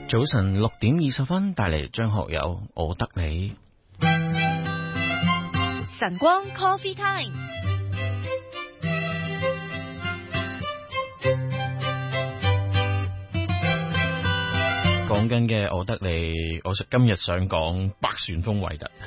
早晨6:20帶嚟張學友我得你。 晨光 Coffee Time， 講緊嘅我得你，我今日想講百旋風韋特。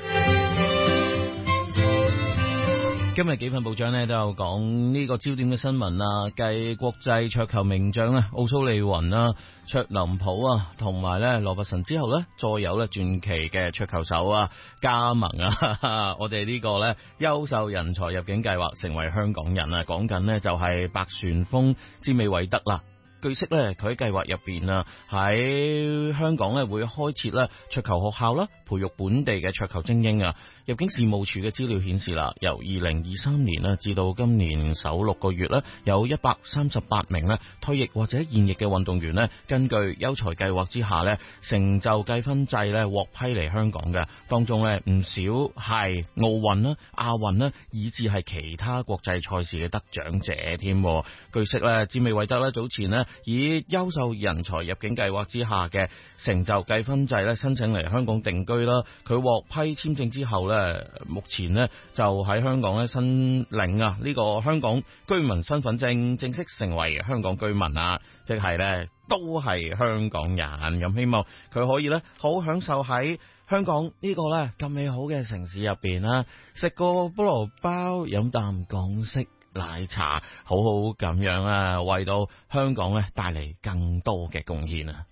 今日幾份報章咧都有講呢個焦點嘅新聞啊，繼國際桌球名將咧奧蘇利雲啦、卓林普啊，同埋咧羅伯臣之後咧，再有咧傳奇嘅桌球手啊加盟啊，我哋呢個咧優秀人才入境計劃成為香港人啊，講緊呢就係百旋風之美韋德啦。據悉咧，佢喺計劃入邊啊，喺香港咧會開設咧桌球學校啦，培育本地嘅桌球精英啊。入境事務處嘅資料顯示啦，由2023年啦至到今年首6個月咧，有138名咧退役或者現役嘅運動員咧，根據優才計劃之下咧，成就計分制咧獲批嚟香港嘅，當中咧唔少係奧運啦、亞運啦，以至係其他國際賽事嘅得獎者添。據悉咧，詹美韋德咧早前咧以優秀人才入境計劃之下嘅成就計分制咧申請嚟香港定居啦，佢獲批簽證之後咧，目前咧就喺香港咧申領啊呢個香港居民身份證，正式成為香港居民啊，即係咧都係香港人。咁希望佢可以咧好享受喺香港呢個咧咁美好嘅城市入邊啦，食個菠蘿包，飲啖港式奶茶，好好咁樣啊，為到香港咧帶嚟更多嘅貢獻啊！